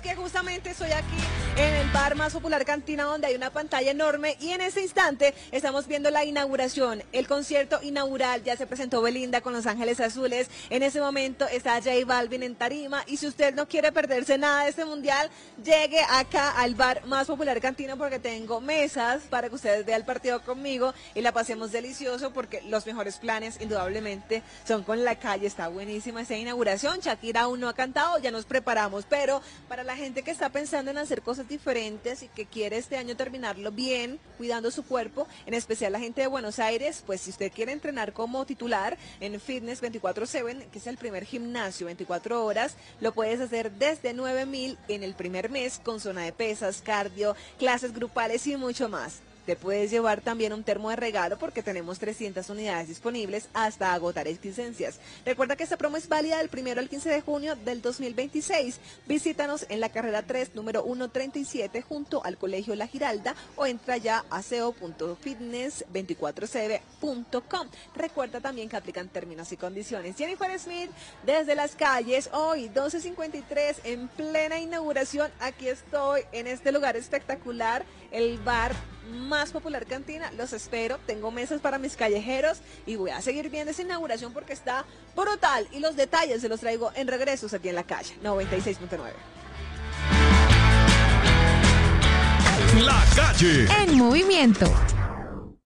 porque justamente estoy aquí en el bar más popular Cantina, donde hay una pantalla enorme y en este instante estamos viendo la inauguración, el concierto inaugural. Ya se presentó Belinda con Los Ángeles Azules, en ese momento está J Balvin en tarima, y si usted no quiere perderse nada de este mundial, llegue acá al bar más popular Cantina, porque tengo mesas para que ustedes vean el partido conmigo y la pasemos delicioso, porque los mejores planes indudablemente son con la calle. Está buenísima esta inauguración. Shakira aún no ha cantado, ya nos preparamos, pero para la gente que está pensando en hacer cosas diferentes y que quiere este año terminarlo bien, cuidando su cuerpo, en especial la gente de Buenos Aires, pues si usted quiere entrenar como titular en Fitness 24/7, que es el primer gimnasio 24 horas, lo puedes hacer desde 9,000 en el primer mes, con zona de pesas, cardio, clases grupales y mucho más. Te puedes llevar también un termo de regalo, porque tenemos 300 unidades disponibles hasta agotar existencias. Recuerda que esta promo es válida del 1 al 15 de junio del 2026. Visítanos en la carrera 3, número 137, junto al Colegio La Giralda, o entra ya a ceo.fitness24cb.com. Recuerda también que aplican términos y condiciones. Jennifer Smith, desde las calles, hoy 12:53, en plena inauguración. Aquí estoy en este lugar espectacular, el bar más popular Cantina. Los espero, tengo mesas para mis callejeros y voy a seguir viendo esa inauguración porque está brutal, y los detalles se los traigo en Regresos aquí en la calle 96.9. La calle En movimiento.